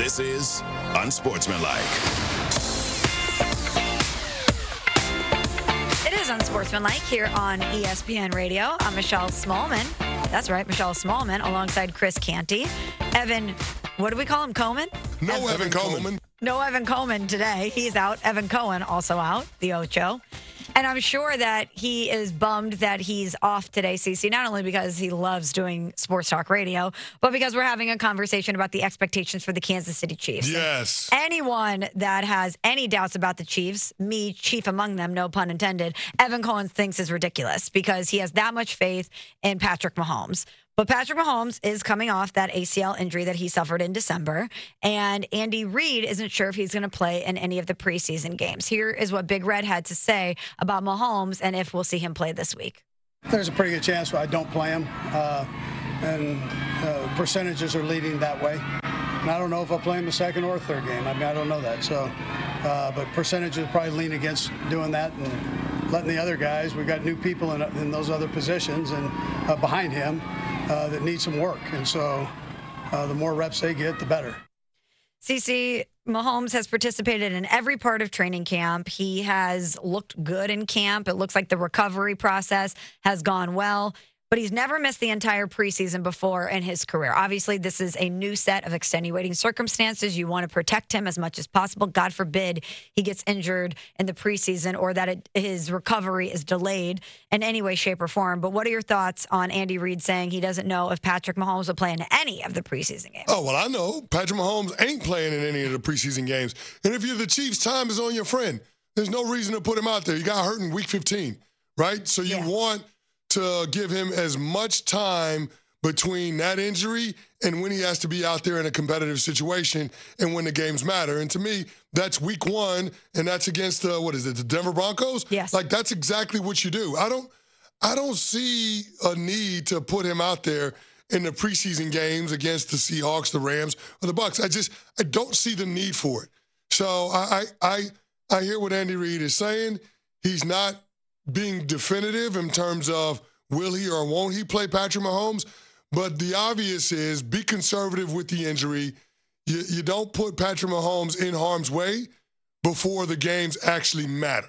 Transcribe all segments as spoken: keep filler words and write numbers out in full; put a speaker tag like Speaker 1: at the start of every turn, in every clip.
Speaker 1: This is Unsportsmanlike.
Speaker 2: It is Unsportsmanlike here on E S P N Radio. I'm Michelle Smallman. That's right, Michelle Smallman, alongside Chris Canty. Evan, what do we call him, Coleman?
Speaker 3: No
Speaker 2: Evan,
Speaker 3: Evan Coleman.
Speaker 2: No Evan Coleman today. He's out. Evan Cohen also out, the Ocho. And I'm sure that he is bummed that he's off today, Cece, not only because he loves doing sports talk radio, but because we're having a conversation about the expectations for the Kansas City Chiefs.
Speaker 3: Yes.
Speaker 2: And anyone that has any doubts about the Chiefs, me, chief among them, no pun intended, Evan Cohen thinks is ridiculous because he has that much faith in Patrick Mahomes. But Patrick Mahomes is coming off that A C L injury that he suffered in December, and Andy Reid isn't sure if he's going to play in any of the preseason games. Here is what Big Red had to say about Mahomes and if we'll see him play this week.
Speaker 4: There's a pretty good chance I don't play him, uh, and uh, percentages are leading that way. And I don't know if I'll play him the second or third game. I mean, I don't know that. So, uh, but percentages probably lean against doing that and letting the other guys. We've got new people in, in those other positions and uh, behind him. Uh, that need some work. And so uh, the more reps they get, the better.
Speaker 2: Cece, Mahomes has participated in every part of training camp. He has looked good in camp. It looks like the recovery process has gone well. But he's never missed the entire preseason before in his career. Obviously, this is a new set of extenuating circumstances. You want to protect him as much as possible. God forbid he gets injured in the preseason or that it, his recovery is delayed in any way, shape, or form. But what are your thoughts on Andy Reid saying he doesn't know if Patrick Mahomes will play in any of the preseason games?
Speaker 3: Oh, well, I know. Patrick Mahomes ain't playing in any of the preseason games. And if you're the Chiefs, time is on your friend. There's no reason to put him out there. He got hurt in week fifteen, right? So you yeah. want to give him as much time between that injury and when he has to be out there in a competitive situation and when the games matter. And to me, that's week one, and that's against, uh, what is it, the Denver Broncos?
Speaker 2: Yes.
Speaker 3: Like, that's exactly what you do. I don't, I don't see a need to put him out there in the preseason games against the Seahawks, the Rams, or the Bucs. I just, I don't see the need for it. So I, I, I, I hear what Andy Reid is saying. He's not being definitive in terms of will he or won't he play Patrick Mahomes. But the obvious is be conservative with the injury. You, you don't put Patrick Mahomes in harm's way before the games actually matter.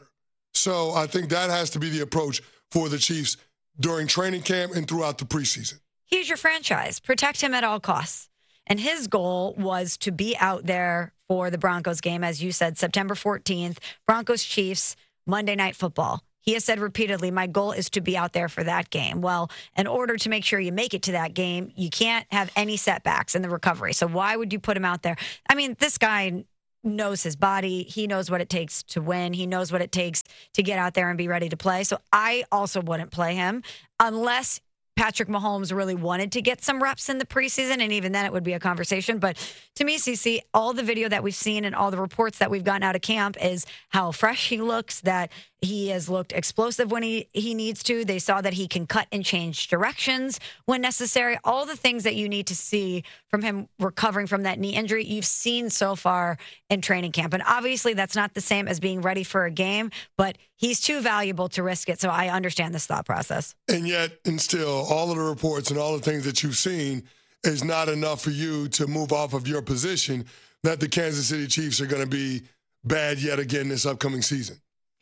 Speaker 3: So I think that has to be the approach for the Chiefs during training camp and throughout the preseason.
Speaker 2: He's your franchise. Protect him at all costs. And his goal was to be out there for the Broncos game, as you said, September fourteenth, Broncos-Chiefs, Monday Night Football. He has said repeatedly, my goal is to be out there for that game. Well, in order to make sure you make it to that game, you can't have any setbacks in the recovery. So why would you put him out there? I mean, this guy knows his body. He knows what it takes to win. He knows what it takes to get out there and be ready to play. So I also wouldn't play him unless Patrick Mahomes really wanted to get some reps in the preseason, and even then it would be a conversation. But to me, Cece, all the video that we've seen and all the reports that we've gotten out of camp is how fresh he looks, that he has looked explosive when he, he needs to. They saw that he can cut and change directions when necessary. All the things that you need to see from him recovering from that knee injury, you've seen so far in training camp. And obviously that's not the same as being ready for a game, but he's too valuable to risk it. So I understand this thought process.
Speaker 3: And yet, and still, all of the reports and all the things that you've seen is not enough for you to move off of your position that the Kansas City Chiefs are going to be bad yet again this upcoming season.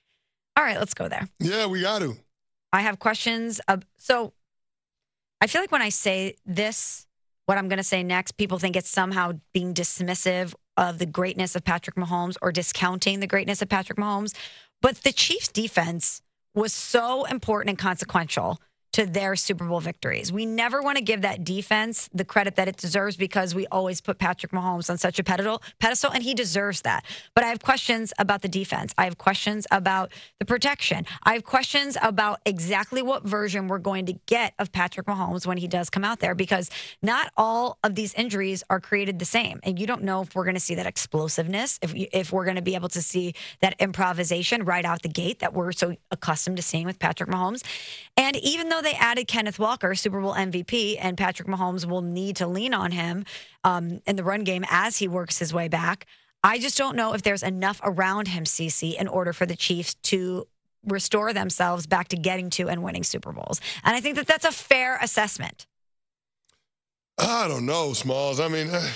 Speaker 2: All right, let's go there.
Speaker 3: Yeah, we got to.
Speaker 2: I have questions. Of, so I feel like when I say this, what I'm going to say next, people think it's somehow being dismissive of the greatness of Patrick Mahomes or discounting the greatness of Patrick Mahomes. But the Chiefs' defense was so important and consequential to their Super Bowl victories. We never want to give that defense the credit that it deserves because we always put Patrick Mahomes on such a pedestal, pedestal, and he deserves that. But I have questions about the defense. I have questions about the protection. I have questions about exactly what version we're going to get of Patrick Mahomes when he does come out there, because not all of these injuries are created the same. And you don't know if we're going to see that explosiveness, if, if we're going to be able to see that improvisation right out the gate that we're so accustomed to seeing with Patrick Mahomes. And even though they added Kenneth Walker, Super Bowl M V P, and Patrick Mahomes will need to lean on him um, in the run game as he works his way back, I just don't know if there's enough around him, Cece, in order for the Chiefs to restore themselves back to getting to and winning Super Bowls. And I think that that's a fair assessment.
Speaker 3: I don't know, Smalls. I mean,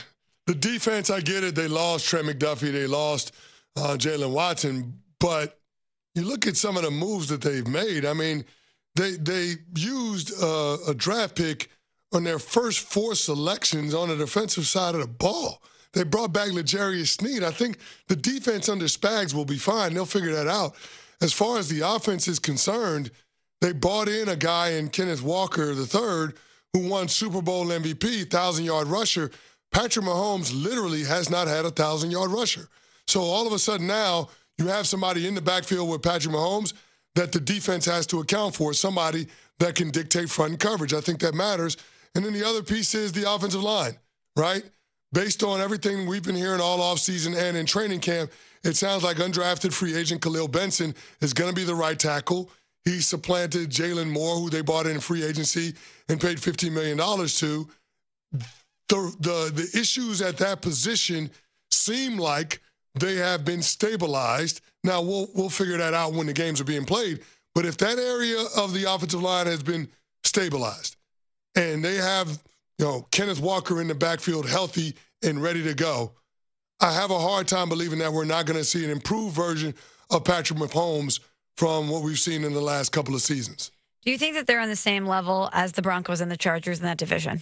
Speaker 3: The defense, I get it. They lost Trent McDuffie. They lost uh, Jalen Watson. But you look at some of the moves that they've made. I mean, they they used uh, a draft pick on their first four selections on the defensive side of the ball. They brought back L'Jarius Sneed. I think the defense under Spags will be fine. They'll figure that out. As far as the offense is concerned, they brought in a guy in Kenneth Walker the third who won Super Bowl M V P, thousand-yard rusher. Patrick Mahomes literally has not had a thousand-yard rusher. So all of a sudden now you have somebody in the backfield with Patrick Mahomes that the defense has to account for, somebody that can dictate front coverage. I think that matters. And then the other piece is the offensive line, right? Based on everything we've been hearing all offseason and in training camp, it sounds like undrafted free agent Khalil Benson is going to be the right tackle. He supplanted Jalen Moore, who they bought in free agency and paid fifteen million dollars to. The, the, the issues at that position seem like they have been stabilized. Now, we'll, we'll figure that out when the games are being played. But if that area of the offensive line has been stabilized and they have, you know, Kenneth Walker in the backfield healthy and ready to go, I have a hard time believing that we're not going to see an improved version of Patrick Mahomes from what we've seen in the last couple of seasons.
Speaker 2: Do you think that they're on the same level as the Broncos and the Chargers in that division?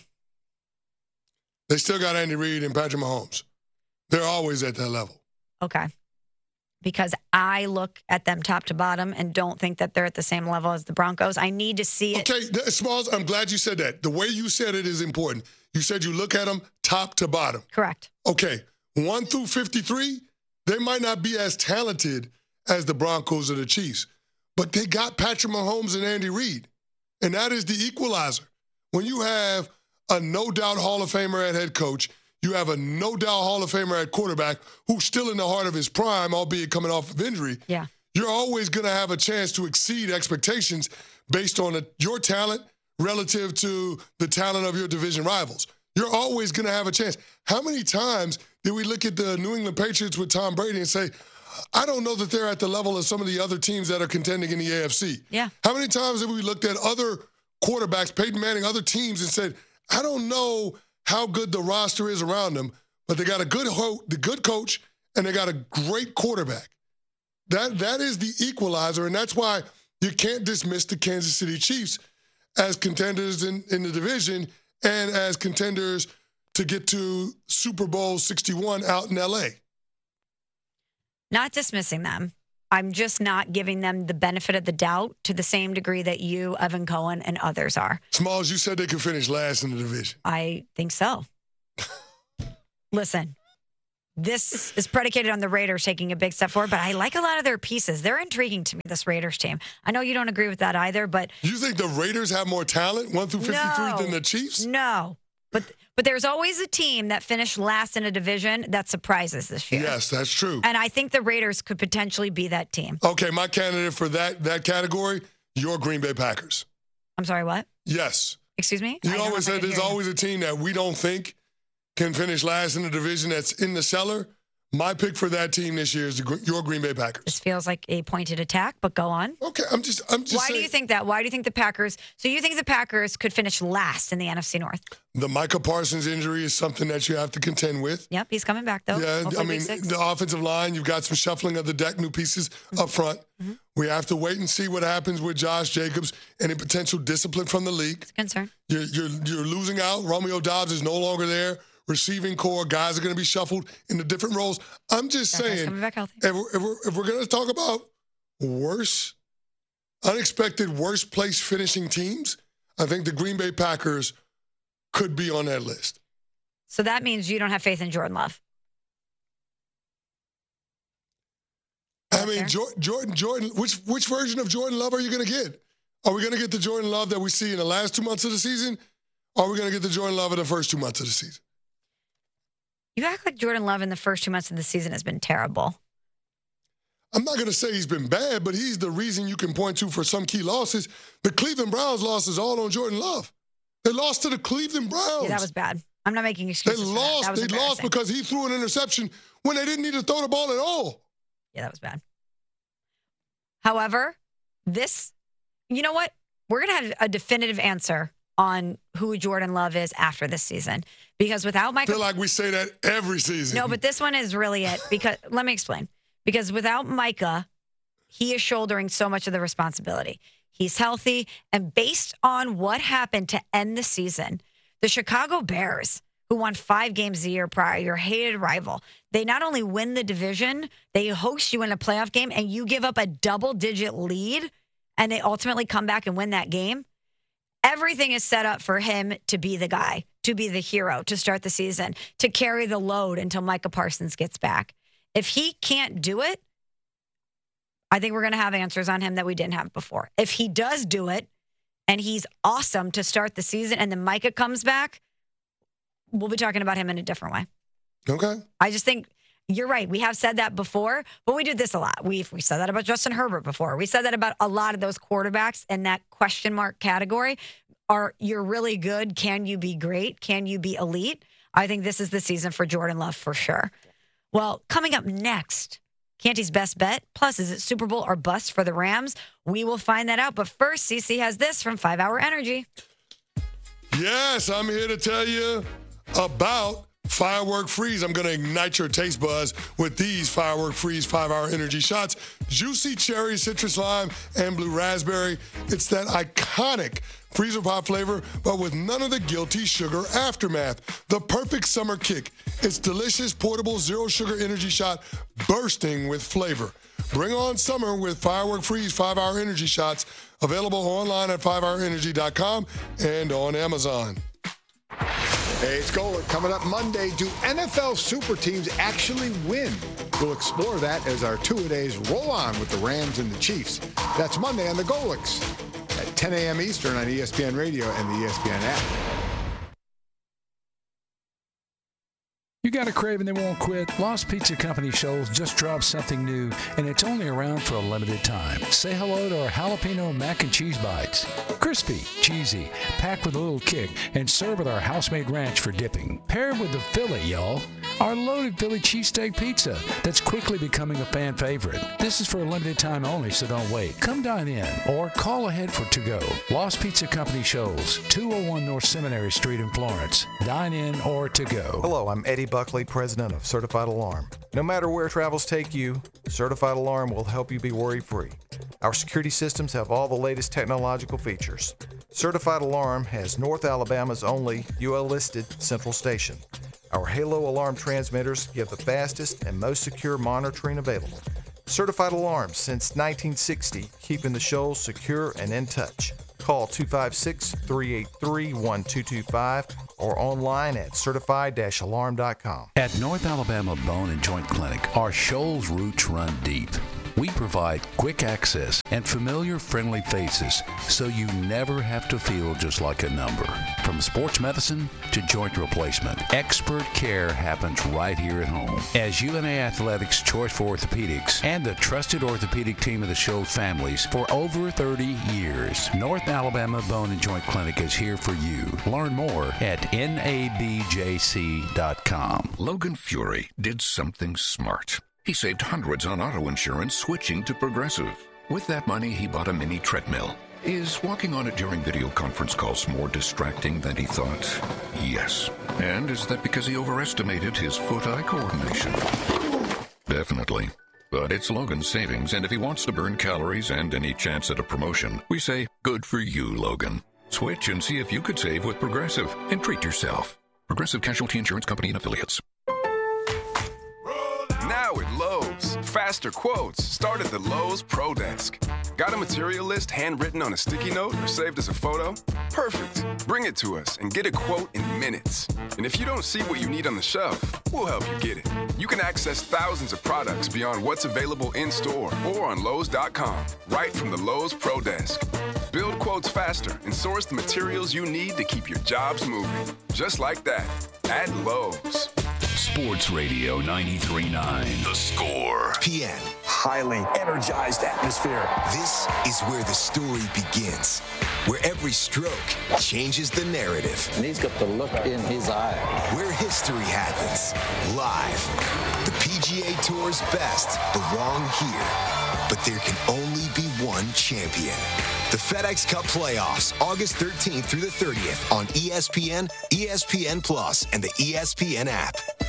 Speaker 3: They still got Andy Reid and Patrick Mahomes. They're always at that level.
Speaker 2: Okay. Because I look at them top to bottom and don't think that they're at the same level as the Broncos. I need to see it.
Speaker 3: Okay, Smalls, I'm glad you said that. The way you said it is important. You said you look at them top to bottom.
Speaker 2: Correct.
Speaker 3: Okay, one through fifty-three, they might not be as talented as the Broncos or the Chiefs, but they got Patrick Mahomes and Andy Reid, and that is the equalizer. When you have a no-doubt Hall of Famer at head coach, you have a no-doubt Hall of Famer at quarterback who's still in the heart of his prime, albeit coming off of injury.
Speaker 2: Yeah.
Speaker 3: You're always going to have a chance to exceed expectations based on a, your talent relative to the talent of your division rivals. You're always going to have a chance. How many times did we look at the New England Patriots with Tom Brady and say, I don't know that they're at the level of some of the other teams that are contending in the A F C?
Speaker 2: Yeah.
Speaker 3: How many times have we looked at other quarterbacks, Peyton Manning, other teams, and said, I don't know how good the roster is around them, but they got a good ho- the good coach and they got a great quarterback. That that is the equalizer, and that's why you can't dismiss the Kansas City Chiefs as contenders in, in the division and as contenders to get to Super Bowl sixty-one out in L A.
Speaker 2: Not dismissing them. I'm just not giving them the benefit of the doubt to the same degree that you, Evan Cohen, and others are.
Speaker 3: Smalls, you said they could finish last in the division.
Speaker 2: I think so. Listen, this is predicated on the Raiders taking a big step forward, but I like a lot of their pieces. They're intriguing to me, this Raiders team. I know you don't agree with that either, but...
Speaker 3: You think the Raiders have more talent, one through fifty-three,
Speaker 2: no,
Speaker 3: than the Chiefs?
Speaker 2: No. But but there's always a team that finished last in a division that surprises this year.
Speaker 3: Yes, that's true.
Speaker 2: And I think the Raiders could potentially be that team.
Speaker 3: Okay, my candidate for that that category, your Green Bay Packers.
Speaker 2: I'm sorry, what?
Speaker 3: Yes.
Speaker 2: Excuse me?
Speaker 3: You always said there's always a team that we don't think can finish last in the division that's in the cellar. My pick for that team this year is the, your Green Bay Packers.
Speaker 2: This feels like a pointed attack, but go on.
Speaker 3: Okay, I'm just, I'm just
Speaker 2: Why
Speaker 3: saying.
Speaker 2: do you think that? Why do you think the Packers? So you think the Packers could finish last in the N F C North?
Speaker 3: The Micah Parsons injury is something that you have to contend with.
Speaker 2: Yep, he's coming back though.
Speaker 3: Yeah,
Speaker 2: Hopefully
Speaker 3: I mean,
Speaker 2: week six.
Speaker 3: the offensive line, you've got some shuffling of the deck, new pieces
Speaker 2: Mm-hmm.
Speaker 3: up front.
Speaker 2: Mm-hmm.
Speaker 3: We have to wait and see what happens with Josh Jacobs and a potential discipline from the league.
Speaker 2: It's a concern.
Speaker 3: You're, you're, you're losing out. Romeo Dobbs is no longer there. Receiving core, guys are going to be shuffled into different roles. I'm just
Speaker 2: That guy's
Speaker 3: saying,
Speaker 2: coming back healthy.
Speaker 3: if we're, if we're, if we're going to talk about worse, unexpected, worst place finishing teams, I think the Green Bay Packers could be on that list.
Speaker 2: So that means you don't have faith in Jordan Love.
Speaker 3: I mean, Jordan, Jordan, Jordan, which which version of Jordan Love are you going to get? Are we going to get the Jordan Love that we see in the last two months of the season? Or are we going to get the Jordan Love in the first two months of the season?
Speaker 2: You act like Jordan Love in the first two months of the season has been terrible.
Speaker 3: I'm not going to say he's been bad, but he's the reason you can point to for some key losses. The Cleveland Browns losses all on Jordan Love. They lost to the Cleveland Browns.
Speaker 2: Yeah, that was bad. I'm not making
Speaker 3: They
Speaker 2: excuses. for that.
Speaker 3: lost.
Speaker 2: That was
Speaker 3: They lost because he threw an interception when they didn't need to throw the ball at all.
Speaker 2: Yeah, that was bad. However, this, you know what? We're going to have a definitive answer on who Jordan Love is after this season. Because without Micah...
Speaker 3: I feel like we say that every season.
Speaker 2: No, but this one is really it. Because let me explain. Because without Micah, he is shouldering so much of the responsibility. He's healthy. And based on what happened to end the season, the Chicago Bears, who won five games a year prior, your hated rival, they not only win the division, they host you in a playoff game, and you give up a double-digit lead, and they ultimately come back and win that game. Everything is set up for him to be the guy, to be the hero, to start the season, to carry the load until Micah Parsons gets back. If he can't do it, I think we're going to have answers on him that we didn't have before. If he does do it, and he's awesome to start the season, and then Micah comes back, we'll be talking about him in a different way.
Speaker 3: Okay.
Speaker 2: I just think you're right. We have said that before, but we did this a lot. We've we said that about Justin Herbert before. We said that about a lot of those quarterbacks in that question mark category. Are you're really good? Can you be great? Can you be elite? I think this is the season for Jordan Love for sure. Well, coming up next, Canty's best bet. Plus, is it Super Bowl or bust for the Rams? We will find that out. But first, Cece has this from five hour Energy.
Speaker 3: Yes, I'm here to tell you about Firework Freeze. I'm going to ignite your taste buds with these Firework Freeze five-hour energy shots. Juicy cherry, citrus lime, and blue raspberry. It's that iconic freezer pop flavor, but with none of the guilty sugar aftermath. The perfect summer kick. It's delicious, portable, zero-sugar energy shot bursting with flavor. Bring on summer with Firework Freeze five-hour energy shots. Available online at five hour energy dot com and on Amazon.
Speaker 5: Hey, it's Golic. Coming up Monday, do N F L super teams actually win? We'll explore that as our two-a-days roll on with the Rams and the Chiefs. That's Monday on the Golics at ten a.m. Eastern on E S P N Radio and the E S P N app.
Speaker 6: You got a craving that won't quit? Lost Pizza Company Shoals just dropped something new, and it's only around for a limited time. Say hello to our jalapeno mac and cheese bites. Crispy, cheesy, packed with a little kick, and served with our house-made ranch for dipping. Paired with the Philly, y'all. Our loaded Philly cheesesteak pizza that's quickly becoming a fan favorite. This is for a limited time only, so don't wait. Come dine in or call ahead for to-go. Lost Pizza Company Shoals, two oh one North Seminary Street in Florence. Dine in or to-go.
Speaker 7: Hello, I'm Eddie Buckley, president of Certified Alarm. No matter where travels take you, Certified Alarm will help you be worry-free. Our security systems have all the latest technological features. Certified Alarm has North Alabama's only U L-listed central station. Our Halo alarm transmitters give the fastest and most secure monitoring available. Certified Alarms since nineteen sixty, keeping the Shoals secure and in touch. Call two five six, three eight three, one two two five or online at certified dash alarm dot com.
Speaker 8: At North Alabama Bone and Joint Clinic, our Shoals roots run deep. We provide quick access and familiar, friendly faces, so you never have to feel just like a number. From sports medicine to joint replacement, expert care happens right here at home. As U N A Athletics' choice for orthopedics and the trusted orthopedic team of the Shoals families for over thirty years, North Alabama Bone and Joint Clinic is here for you. Learn more at N A B J C dot com.
Speaker 1: Logan Fury did something smart. He saved hundreds on auto insurance switching to Progressive. With that money, he bought a mini treadmill. Is walking on it during video conference calls more distracting than he thought? Yes. And is that because he overestimated his foot-eye coordination? Definitely. But it's Logan's savings, and if he wants to burn calories and any chance at a promotion, we say, good for you, Logan. Switch and see if you could save with Progressive and treat yourself. Progressive Casualty Insurance Company and Affiliates.
Speaker 9: Now at Lowe's, faster quotes start at the Lowe's Pro Desk. Got a material list handwritten on a sticky note or saved as a photo? Perfect. Bring it to us and get a quote in minutes. And if you don't see what you need on the shelf, we'll help you get it. You can access thousands of products beyond what's available in-store or on Lowe's dot com, right from the Lowe's Pro Desk. Build quotes faster and source the materials you need to keep your jobs moving. Just like that, at Lowe's.
Speaker 1: Sports Radio ninety-three point nine. The Score.
Speaker 10: P N.
Speaker 11: Highly energized atmosphere.
Speaker 10: This is where the story begins, where every stroke changes the narrative.
Speaker 11: And he's got the look in his eye.
Speaker 10: Where history happens, live. The P G A Tour's best belong here, but there can only be one champion. The FedEx Cup Playoffs, August thirteenth through the thirtieth on E S P N, E S P N Plus, and the E S P N app.